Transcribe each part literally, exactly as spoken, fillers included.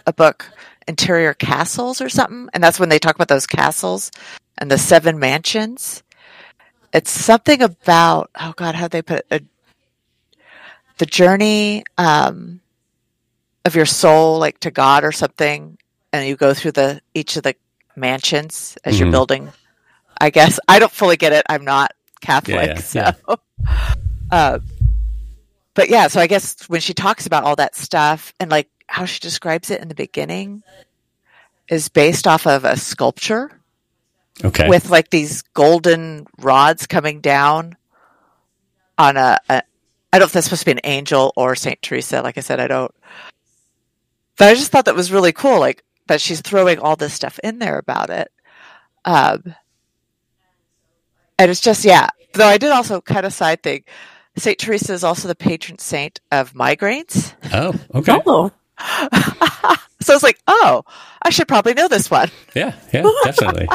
a book, Interior Castles or something, and that's when they talk about those castles and the seven mansions. It's something about, oh God, how'd they put it? A, the journey um, of your soul, like to God or something, and you go through the each of the mansions as mm-hmm. you're building. I guess I don't fully get it. I'm not Catholic, yeah, yeah, so. Yeah. Uh, but yeah, so I guess when she talks about all that stuff and like how she describes it in the beginning is based off of a sculpture. Okay. With like these golden rods coming down on a, a I don't know if that's supposed to be an angel or Saint Teresa. Like I said, I don't. But I just thought that was really cool, like that she's throwing all this stuff in there about it. Um, and it's just, yeah. Though I did also kind of side thing. Saint Teresa is also the patron saint of migraines. Oh, okay. Oh. So I was like, oh, I should probably know this one. Yeah, yeah, definitely.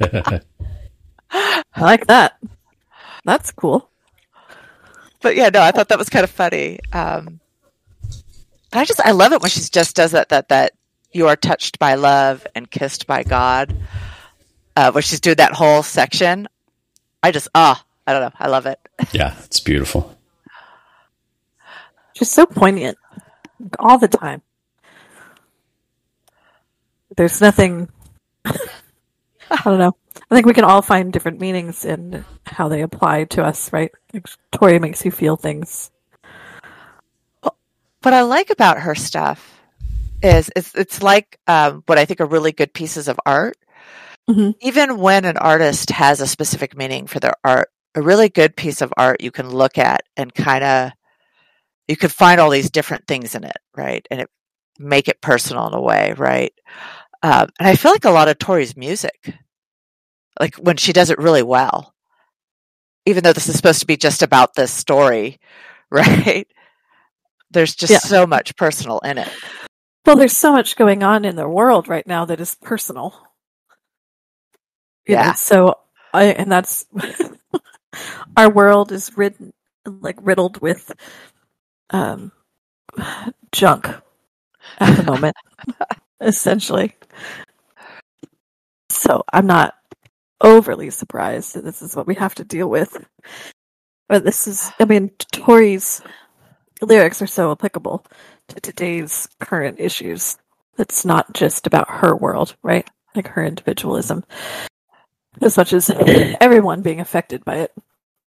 I like that. That's cool. But yeah, no, I thought that was kind of funny. Um, I just, I love it when she just does that, that, that you are touched by love and kissed by God. Uh, when she's doing that whole section. I just, ah, oh, I don't know. I love it. Yeah, it's beautiful. Just so poignant all the time. There's nothing, I don't know. I think we can all find different meanings in how they apply to us, right? Like, Tori makes you feel things. What I like about her stuff is it's, it's like um, what I think are really good pieces of art. Mm-hmm. Even when an artist has a specific meaning for their art, a really good piece of art you can look at and kind of, you can find all these different things in it, right? And it make it personal in a way, right? Um, and I feel like a lot of Tori's music, like when she does it really well, even though this is supposed to be just about this story, right? There's just yeah. so much personal in it. Well, there's so much going on in the world right now that is personal. You yeah. know, so, I, and that's, our world is ridden, like riddled with um, junk at the moment. Essentially. So I'm not overly surprised that this is what we have to deal with. But this is, I mean, Tori's lyrics are so applicable to today's current issues. It's not just about her world, right? Like her individualism. As much as everyone being affected by it.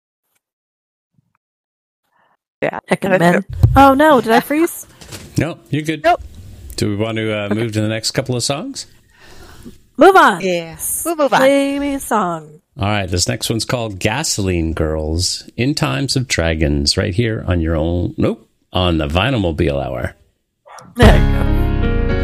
Yeah. Heckin' men. Oh no, did I freeze? No, you're good. Nope. Do we want to uh, okay. move to the next couple of songs? Move on. Yes. We'll move on. Play me a song. All right. This next one's called Gasoline Girls in Times of Dragons right here on your own, nope, on the Vinylmobile Hour. There you go.